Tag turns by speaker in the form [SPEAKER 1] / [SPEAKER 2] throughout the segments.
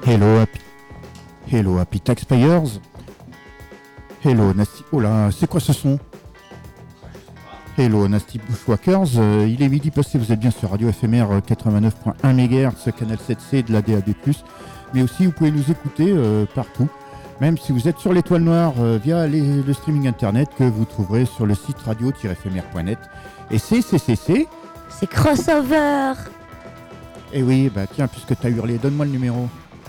[SPEAKER 1] Hello Happy Taxpayers. Hello Nasty... Oh là, c'est quoi ce son? Hello Nasty Bushwhackers, il est midi passé, vous êtes bien sur Radio FMR 89.1 MHz, canal 7C de la DAB+, mais aussi vous pouvez nous écouter partout, même si vous êtes sur l'étoile noire via le streaming internet que vous trouverez sur le site radio-fmr.net. Et c'est
[SPEAKER 2] Crossover.
[SPEAKER 1] Eh oui, bah tiens, puisque t'as hurlé, donne-moi le numéro.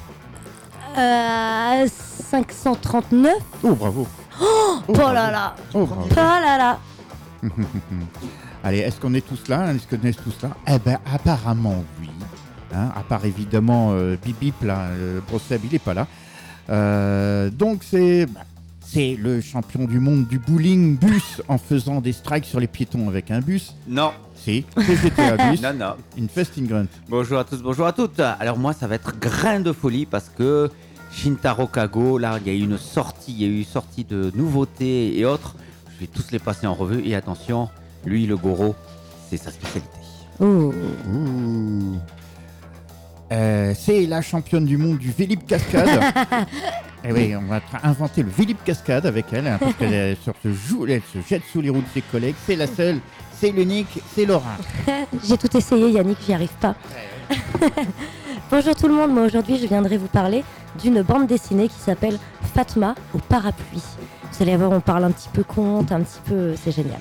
[SPEAKER 2] 539.
[SPEAKER 1] Oh bravo.
[SPEAKER 2] Oh là là.
[SPEAKER 1] Oh bravo.
[SPEAKER 2] Oh là là.
[SPEAKER 1] Allez, est-ce qu'on est tous là? Eh ben, apparemment, oui. Hein, à part évidemment Bip Bip, là, Brosseb, il n'est pas là. Donc, c'est le champion du monde du bowling bus en faisant des strikes sur les piétons avec un bus.
[SPEAKER 3] Non.
[SPEAKER 1] Si, c'est GTA Bus.
[SPEAKER 3] Non.
[SPEAKER 1] Infesting Grunt.
[SPEAKER 3] Bonjour à tous, bonjour à toutes. Alors moi, ça va être grain de folie parce que Shintaro Kago, là, il y a eu une sortie de nouveautés et autres. Je vais tous les passer en revue et attention, lui, le Goro, c'est sa spécialité.
[SPEAKER 2] Oh.
[SPEAKER 1] Ouh. C'est la championne du monde du Vélib Cascade. Et oui, on va inventer le Vélib Cascade avec elle, hein, parce qu'elle se jette sous les roues de ses collègues. C'est la seule, c'est l'unique, c'est Laura.
[SPEAKER 2] J'ai tout essayé, Yannick, j'y arrive pas. Bonjour tout le monde, moi aujourd'hui je viendrai vous parler d'une bande dessinée qui s'appelle Fatma au parapluie. Vous allez voir, on parle un petit peu conte, un petit peu... c'est génial.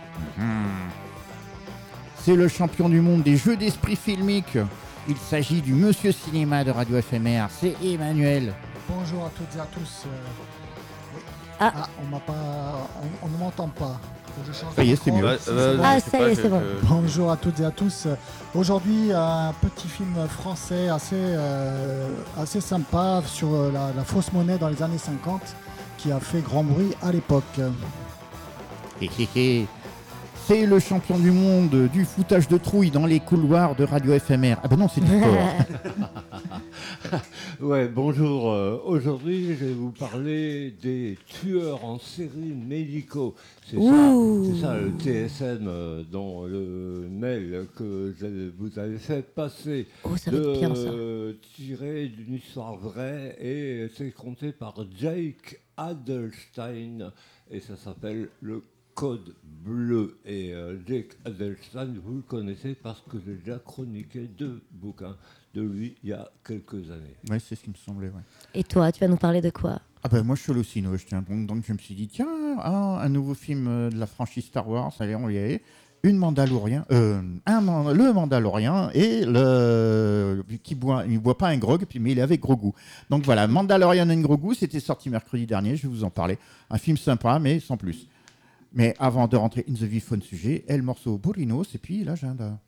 [SPEAKER 1] C'est le champion du monde des jeux d'esprit filmiques. Il s'agit du Monsieur Cinéma de Radio FMR, c'est Emmanuel.
[SPEAKER 4] Bonjour à toutes et à tous. On ne m'entend pas.
[SPEAKER 1] Ça y est, c'est mieux.
[SPEAKER 2] C'est bon.
[SPEAKER 4] Bonjour à toutes et à tous. Aujourd'hui, un petit film français assez sympa sur la fausse monnaie dans les années 50 qui a fait grand bruit à l'époque.
[SPEAKER 1] C'est le champion du monde du foutage de trouille dans les couloirs de Radio FMR. Ah ben non, c'est du sport.
[SPEAKER 5] Ouais, bonjour. Aujourd'hui, je vais vous parler des tueurs en série médicaux. C'est ça le TSM dans le mail que vous avez fait passer.
[SPEAKER 2] Oh, ça va être bien, ça.
[SPEAKER 5] Tiré d'une histoire vraie et c'est compté par Jake Adelstein et ça s'appelle le Code bleu. Et Jake Adelstein, vous le connaissez parce que j'ai déjà chroniqué 2 bouquins de lui il y a quelques années.
[SPEAKER 1] Ouais, c'est ce qui me semblait, ouais.
[SPEAKER 2] Et toi, tu vas nous parler de quoi?
[SPEAKER 1] Ah ben moi je suis halluciné, donc je me suis dit tiens, un nouveau film de la franchise Star Wars, allez on y est. Le Mandalorien et il boit pas un grog, mais il est avec gros goût. Donc voilà, Mandalorian and gros goût, c'était sorti mercredi dernier, je vais vous en parler. Un film sympa, mais sans plus. Mais avant de rentrer in the vif on sujet, le morceau Burinos et puis l'agenda.